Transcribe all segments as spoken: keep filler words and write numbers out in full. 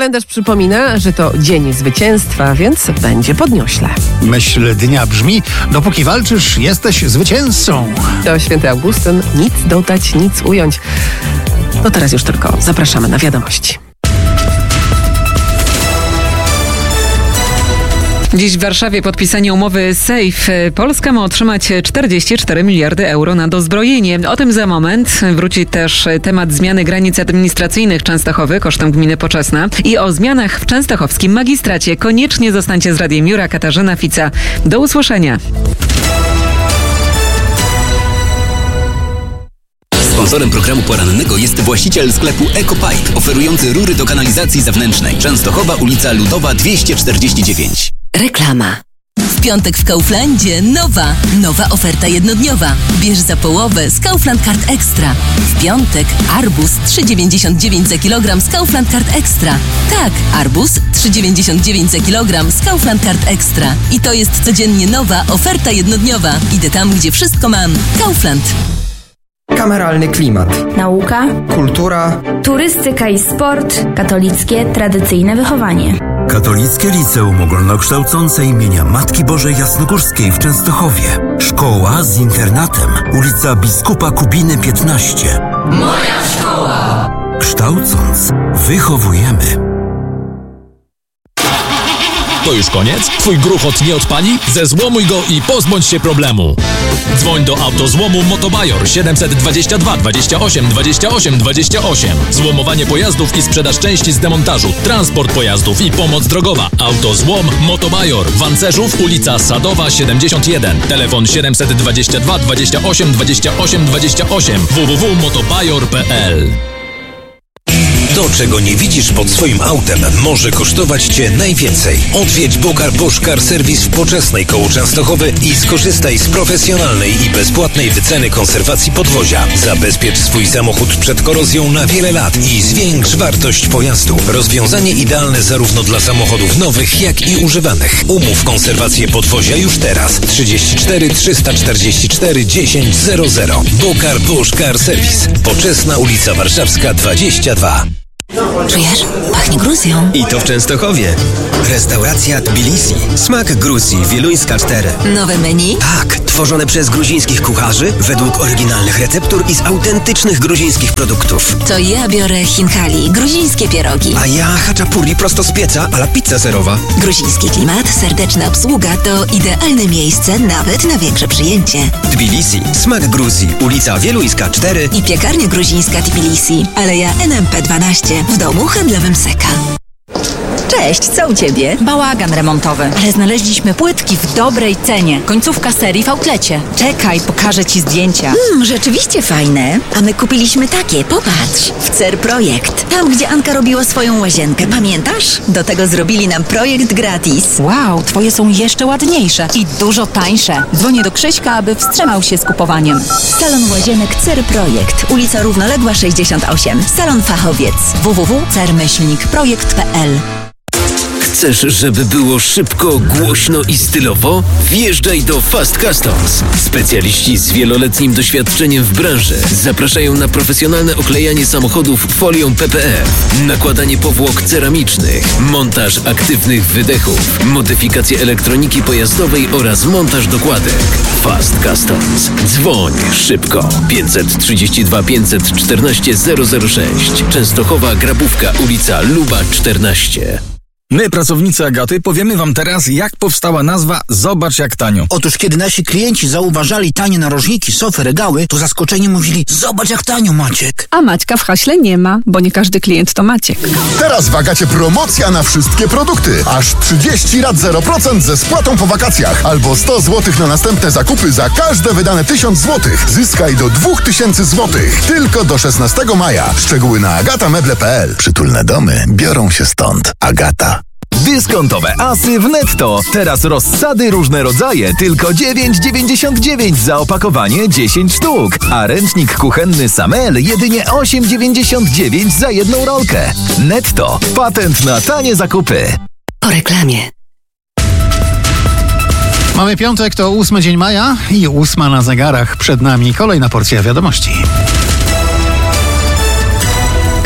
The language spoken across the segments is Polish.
kalendarz przypomina, że to dzień zwycięstwa, więc będzie podniośle. Myśl dnia brzmi: dopóki walczysz, jesteś zwycięzcą. To święty Augustyn, nic dodać, nic ująć. To teraz już tylko zapraszamy na wiadomości. Dziś w Warszawie podpisanie umowy SAFE. Polska ma otrzymać czterdzieści cztery miliardy euro na dozbrojenie. O tym za moment. Wróci też temat zmiany granic administracyjnych Częstochowy kosztem gminy Poczesna i o zmianach w częstochowskim magistracie. Koniecznie zostańcie z Radiem Jura. Katarzyna Fica. Do usłyszenia. Sponsorem programu porannego jest właściciel sklepu EcoPipe, oferujący rury do kanalizacji zewnętrznej. Częstochowa, ulica Ludowa dwieście czterdzieści dziewięć. Reklama. W piątek w Kauflandzie nowa, nowa oferta jednodniowa. Bierz za połowę z Kaufland Card Extra. W piątek arbuz trzy dziewięćdziesiąt dziewięć za kilogram z Kaufland Card Extra. Tak, arbuz trzy dziewięćdziesiąt dziewięć za kilogram z Kaufland Card Extra. I to jest codziennie nowa oferta jednodniowa. Idę tam, gdzie wszystko mam. Kaufland. Kameralny klimat. Nauka. Kultura. Turystyka i sport. Katolickie, tradycyjne wychowanie. Katolickie Liceum Ogólnokształcące imienia Matki Bożej Jasnogórskiej w Częstochowie. Szkoła z internatem. Ulica Biskupa Kubiny piętnaście. Moja szkoła! Kształcąc, wychowujemy. To już koniec? Twój gruchot nie odpali? Zezłomuj go i pozbądź się problemu. Dzwoń do Autozłomu Motobajor siedemset dwadzieścia dwa dwadzieścia osiem dwadzieścia osiem dwadzieścia osiem. Złomowanie pojazdów i sprzedaż części z demontażu, transport pojazdów i pomoc drogowa. Autozłom Motobajor. Wancerzów, ulica Sadowa siedemdziesiąt jeden. Telefon siedemset dwadzieścia dwa dwadzieścia osiem dwadzieścia osiem dwadzieścia osiem. w w w kropka motobajor kropka p l. To, czego nie widzisz pod swoim autem, może kosztować Cię najwięcej. Odwiedź Bokar Bosch Car Service w Poczesnej koło Częstochowy i skorzystaj z profesjonalnej i bezpłatnej wyceny konserwacji podwozia. Zabezpiecz swój samochód przed korozją na wiele lat i zwiększ wartość pojazdu. Rozwiązanie idealne zarówno dla samochodów nowych, jak i używanych. Umów konserwację podwozia już teraz. trzydzieści cztery trzysta czterdzieści cztery dziesięć zero zero. Bokar Bosch Car Service. Poczesna, ulica Warszawska dwadzieścia dwa. Czujesz? Pachnie Gruzją. I to w Częstochowie. Restauracja Tbilisi. Smak Gruzji, Wieluńska cztery. Nowe menu? Tak, tworzone przez gruzińskich kucharzy według oryginalnych receptur i z autentycznych gruzińskich produktów. To ja biorę chinkali, gruzińskie pierogi. A ja haczapuri prosto z pieca, a la pizza serowa. Gruziński klimat, serdeczna obsługa to idealne miejsce nawet na większe przyjęcie. Tbilisi. Smak Gruzji. Ulica Wieluńska cztery. I piekarnia gruzińska Tbilisi. Aleja N M P dwanaście. W domu handlowym Seka. Cześć, co u Ciebie? Bałagan remontowy. Ale znaleźliśmy płytki w dobrej cenie. Końcówka serii w outlecie. Czekaj, pokażę Ci zdjęcia. Hmm, rzeczywiście fajne. A my kupiliśmy takie, popatrz. W Cer Projekt. Tam, gdzie Anka robiła swoją łazienkę, pamiętasz? Do tego zrobili nam projekt gratis. Wow, Twoje są jeszcze ładniejsze i dużo tańsze. Dzwonię do Krzyśka, aby wstrzymał się z kupowaniem. Salon Łazienek Cer Projekt. Ulica Równoległa sześćdziesiąt osiem. Salon Fachowiec. w w w kropka cer myślnik projekt kropka p l. Chcesz, żeby było szybko, głośno i stylowo? Wjeżdżaj do Fast Customs. Specjaliści z wieloletnim doświadczeniem w branży zapraszają na profesjonalne oklejanie samochodów folią P P E, nakładanie powłok ceramicznych, montaż aktywnych wydechów, modyfikację elektroniki pojazdowej oraz montaż dokładek. Fast Customs. Dzwoń szybko. pięćset trzydzieści dwa pięćset czternaście zero zero sześć. Częstochowa, Grabówka, ulica Luba czternaście. My, pracownicy Agaty, powiemy Wam teraz, jak powstała nazwa Zobacz jak tanio. Otóż kiedy nasi klienci zauważali tanie narożniki, sofy, regały, to zaskoczeni mówili: zobacz jak tanio, Maciek. A Maćka w haśle nie ma, bo nie każdy klient to Maciek. Teraz w Agacie promocja na wszystkie produkty. Aż trzydzieści rat zero procent ze spłatą po wakacjach. Albo sto złotych na następne zakupy za każde wydane tysiąc złotych. Zyskaj do dwa tysiące złotych. Tylko do szesnastego maja. Szczegóły na agatameble kropka p l. Przytulne domy biorą się stąd. Agata. Dyskontowe asy w Netto. Teraz rozsady różne rodzaje, tylko dziewięć dziewięćdziesiąt dziewięć za opakowanie dziesięć sztuk. A ręcznik kuchenny Samel jedynie osiem dziewięćdziesiąt dziewięć za jedną rolkę. Netto. Patent na tanie zakupy. Po reklamie. Mamy piątek, to ósmy dzień maja i ósma na zegarach. Przed nami kolejna porcja wiadomości.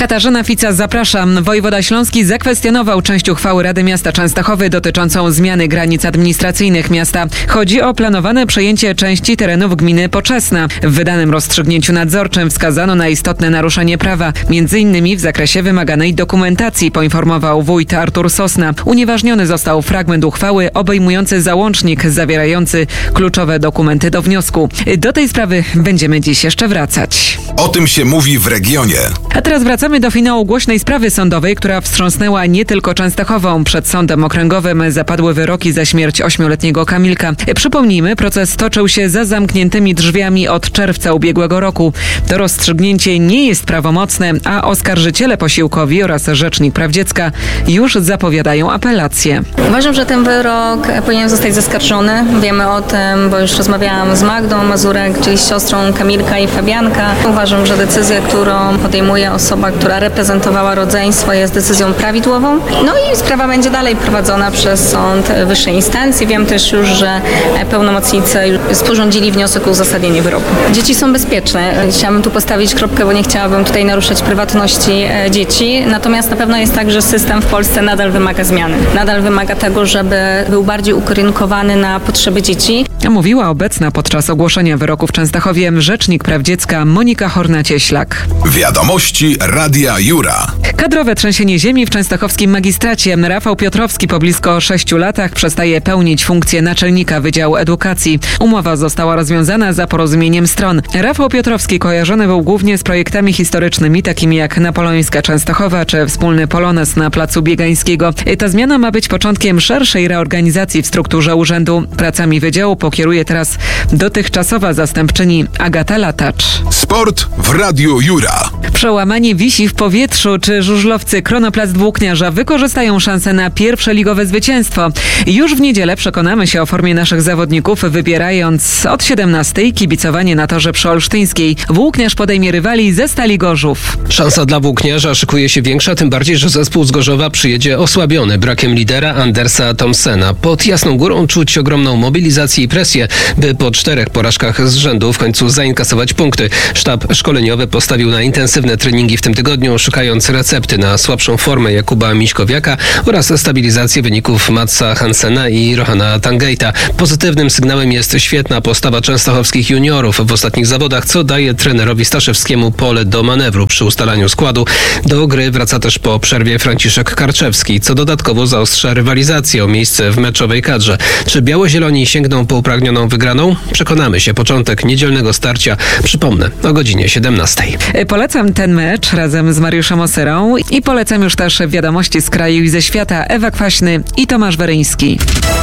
Katarzyna Fica, zapraszam. Wojewoda śląski zakwestionował część uchwały Rady Miasta Częstochowy dotyczącą zmiany granic administracyjnych miasta. Chodzi o planowane przejęcie części terenów gminy Poczesna. W wydanym rozstrzygnięciu nadzorczym wskazano na istotne naruszenie prawa, między innymi w zakresie wymaganej dokumentacji, poinformował wójt Artur Sosna. Unieważniony został fragment uchwały obejmujący załącznik zawierający kluczowe dokumenty do wniosku. Do tej sprawy będziemy dziś jeszcze wracać. O tym się mówi w regionie. A teraz wracamy do finału głośnej sprawy sądowej, która wstrząsnęła nie tylko Częstochową. Przed sądem okręgowym zapadły wyroki za śmierć ośmioletniego Kamilka. Przypomnijmy, proces toczył się za zamkniętymi drzwiami od czerwca ubiegłego roku. To rozstrzygnięcie nie jest prawomocne, a oskarżyciele posiłkowi oraz Rzecznik Praw Dziecka już zapowiadają apelację. Uważam, że ten wyrok powinien zostać zaskarżony. Wiemy o tym, bo już rozmawiałam z Magdą Mazurek, czyli siostrą Kamilka i Fabianka. Uważam, że decyzja, którą podejmuje osoba, która reprezentowała rodzeństwo, jest decyzją prawidłową. No i sprawa będzie dalej prowadzona przez sąd wyższej instancji. Wiem też już, że pełnomocnicy sporządzili wniosek o uzasadnienie wyroku. Dzieci są bezpieczne. Chciałabym tu postawić kropkę, bo nie chciałabym tutaj naruszać prywatności dzieci. Natomiast na pewno jest tak, że system w Polsce nadal wymaga zmiany. Nadal wymaga tego, żeby był bardziej ukierunkowany na potrzeby dzieci. Mówiła obecna podczas ogłoszenia wyroku w Częstochowie Rzecznik Praw Dziecka Monika Horna-Cieślak. Wiadomości Radia Jura. Kadrowe trzęsienie ziemi w częstochowskim magistracie. Rafał Piotrowski po blisko sześciu latach przestaje pełnić funkcję naczelnika Wydziału Edukacji. Umowa została rozwiązana za porozumieniem stron. Rafał Piotrowski kojarzony był głównie z projektami historycznymi, takimi jak Napoleońska Częstochowa czy wspólny polonez na Placu Biegańskiego. Ta zmiana ma być początkiem szerszej reorganizacji w strukturze urzędu. Pracami wydziału pokieruje teraz dotychczasowa zastępczyni Agata Latacz. Sport w Radiu Jura. Przełamanie wisi w powietrzu. Czy żużlowcy Kronoplast Włókniarza wykorzystają szansę na pierwsze ligowe zwycięstwo? Już w niedzielę przekonamy się o formie naszych zawodników, wybierając od siedemnastej kibicowanie na torze przy Olsztyńskiej. Włókniarz podejmie rywali ze Stali Gorzów. Szansa dla Włókniarza szykuje się większa, tym bardziej, że zespół z Gorzowa przyjedzie osłabiony brakiem lidera Andersa Thompsona. Pod Jasną Górą czuć ogromną mobilizację i presję, by po czterech porażkach z rzędu w końcu zainkasować punkty. Sztab szkoleniowy postawił na intensywne treningi w tym tygodniu, szukając recepty na słabszą formę Jakuba Miśkowiaka oraz stabilizację wyników Matsa Hansena i Rohana Tangejta. Pozytywnym sygnałem jest świetna postawa częstochowskich juniorów w ostatnich zawodach, co daje trenerowi Staszewskiemu pole do manewru przy ustalaniu składu. Do gry wraca też po przerwie Franciszek Karczewski, co dodatkowo zaostrza rywalizację o miejsce w meczowej kadrze. Czy biało-zieloni sięgną po upragnioną wygraną? Przekonamy się. Początek niedzielnego starcia, przypomnę, o godzinie siedemnastej. Polecam ten mecz razem z Mariuszem Osyrą i polecam już też wiadomości z kraju i ze świata. Ewa Kwaśny i Tomasz Weryński.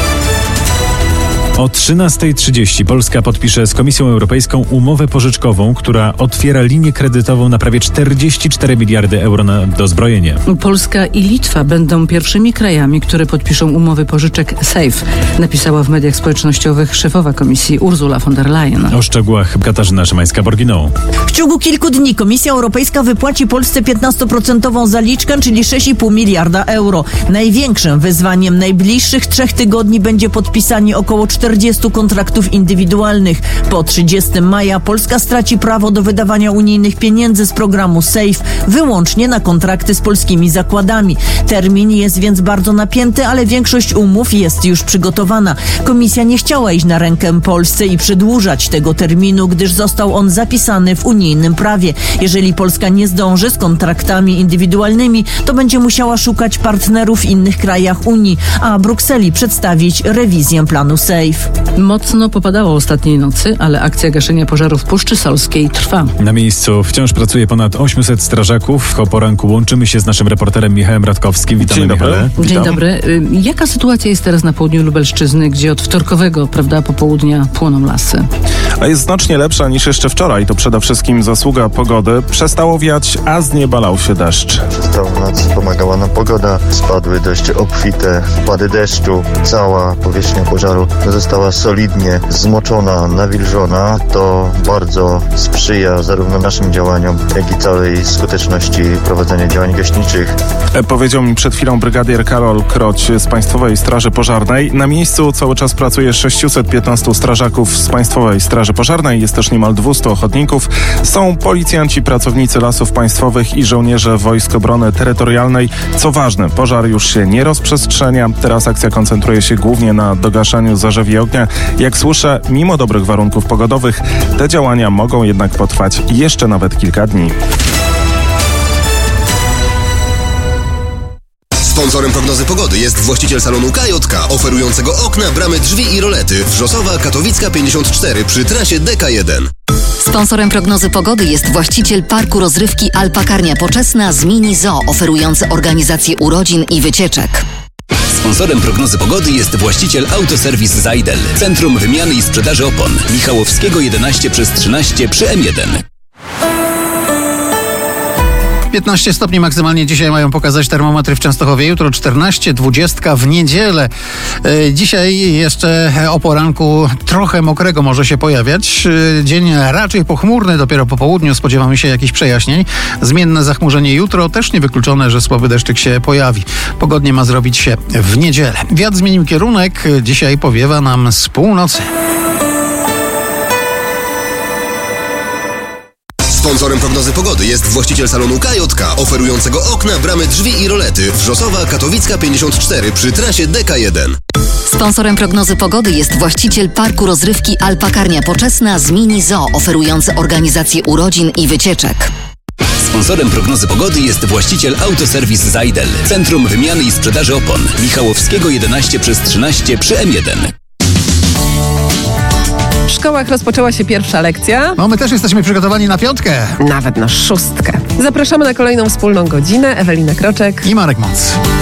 O trzynastej trzydzieści Polska podpisze z Komisją Europejską umowę pożyczkową, która otwiera linię kredytową na prawie czterdzieści cztery miliardy euro na dozbrojenie. Polska i Litwa będą pierwszymi krajami, które podpiszą umowy pożyczek SAFE, napisała w mediach społecznościowych szefowa Komisji Ursula von der Leyen. O szczegółach Katarzyna Szymańska-Borginą. W ciągu kilku dni Komisja Europejska wypłaci Polsce piętnastoprocentową zaliczkę, czyli sześć i pół miliarda euro. Największym wyzwaniem najbliższych trzech tygodni będzie podpisanie około czterdziestu kontraktów indywidualnych. Po trzydziestego maja Polska straci prawo do wydawania unijnych pieniędzy z programu SAFE wyłącznie na kontrakty z polskimi zakładami. Termin jest więc bardzo napięty, ale większość umów jest już przygotowana. Komisja nie chciała iść na rękę Polsce i przedłużać tego terminu, gdyż został on zapisany w unijnym prawie. Jeżeli Polska nie zdąży z kontraktami indywidualnymi, to będzie musiała szukać partnerów w innych krajach Unii, a Brukseli przedstawić rewizję planu SAFE. Mocno popadało ostatniej nocy, ale akcja gaszenia pożarów w Puszczy Solskiej trwa. Na miejscu wciąż pracuje ponad osiemset strażaków. O poranku łączymy się z naszym reporterem Michałem Radkowskim. Witamy, Dzień dobry. Michale. Dzień dobry. Jaka sytuacja jest teraz na południu Lubelszczyzny, gdzie od wtorkowego, prawda, popołudnia płoną lasy? A jest znacznie lepsza niż jeszcze wczoraj. To przede wszystkim zasługa pogody. Przestało wiać, a z nieba lał się deszcz. Przez całą noc pomagała nam pogoda. Spadły dość obfite opady deszczu. Cała powierzchnia pożaru została została solidnie zmoczona, nawilżona, to bardzo sprzyja zarówno naszym działaniom, jak i całej skuteczności prowadzenia działań gaśniczych. Powiedział mi przed chwilą brygadier Karol Kroć z Państwowej Straży Pożarnej. Na miejscu cały czas pracuje sześciuset piętnastu strażaków z Państwowej Straży Pożarnej, jest też niemal dwieście ochotników. Są policjanci, pracownicy Lasów Państwowych i żołnierze Wojsk Obrony Terytorialnej. Co ważne, pożar już się nie rozprzestrzenia. Teraz akcja koncentruje się głównie na dogaszaniu zarzewi ognia. Jak słyszę, mimo dobrych warunków pogodowych, te działania mogą jednak potrwać jeszcze nawet kilka dni. Sponsorem prognozy pogody jest właściciel salonu K J K, oferującego okna, bramy, drzwi i rolety. Wrzosowa, Katowicka pięćdziesiąt cztery przy trasie D K jeden. Sponsorem prognozy pogody jest właściciel parku rozrywki Alpakarnia Poczesna z Mini Zoo, oferujący organizację urodzin i wycieczek. Sponsorem prognozy pogody jest właściciel Autoserwis Zajdel, Centrum Wymiany i Sprzedaży Opon. Michałowskiego jedenaście przez trzynaście przy M jeden. piętnaście stopni maksymalnie dzisiaj mają pokazać termometry w Częstochowie. Jutro czternaście, dwadzieścia w niedzielę. Dzisiaj jeszcze o poranku trochę mokrego może się pojawiać. Dzień raczej pochmurny, dopiero po południu spodziewamy się jakichś przejaśnień. Zmienne zachmurzenie jutro, też niewykluczone, że słaby deszczyk się pojawi. Pogodnie ma zrobić się w niedzielę. Wiatr zmienił kierunek, dzisiaj powiewa nam z północy. Sponsorem prognozy pogody jest właściciel salonu K J K, oferującego okna, bramy, drzwi i rolety. Wrzosowa, Katowicka pięćdziesiąt cztery przy trasie D K jeden. Sponsorem prognozy pogody jest właściciel parku rozrywki Alpakarnia Poczesna z Mini Zoo, oferujący organizację urodzin i wycieczek. Sponsorem prognozy pogody jest właściciel Autoserwis Zajdel, Centrum Wymiany i Sprzedaży Opon. Michałowskiego jedenaście przez trzynaście przy M jeden. W szkołach rozpoczęła się pierwsza lekcja. No my też jesteśmy przygotowani na piątkę. Nawet na szóstkę. Zapraszamy na kolejną wspólną godzinę. Ewelina Kroczek i Marek Moc.